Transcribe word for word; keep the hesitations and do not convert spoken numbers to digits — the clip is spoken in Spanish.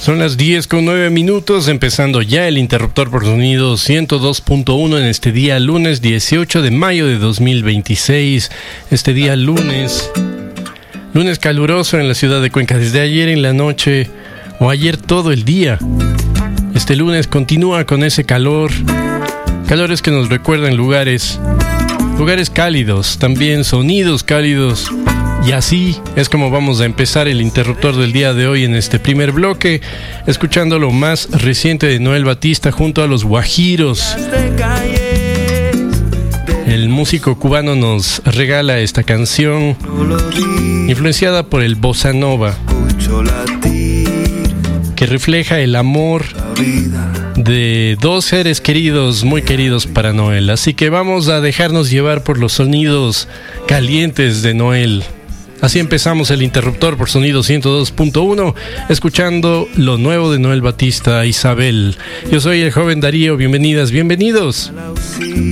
Son las diez con nueve minutos, empezando ya el interruptor por sonido ciento dos punto uno en este día lunes dieciocho de mayo de dos mil veintiséis. Este día lunes, lunes caluroso en la ciudad de Cuenca desde ayer en la noche o ayer todo el día. Este lunes continúa con ese calor, calores que nos recuerdan lugares, lugares cálidos, también sonidos cálidos. Y así es como vamos a empezar el interruptor del día de hoy en este primer bloque, escuchando lo más reciente de Noel Batista junto a los Guajiros. El músico cubano nos regala esta canción influenciada por el bossa nova, que refleja el amor de dos seres queridos, muy queridos para Noel. Así que vamos a dejarnos llevar por los sonidos calientes de Noel. Así empezamos el interruptor por sonido ciento dos punto uno, escuchando lo nuevo de Noel Batista, Isabel. Yo soy el joven Darío, bienvenidas, bienvenidos.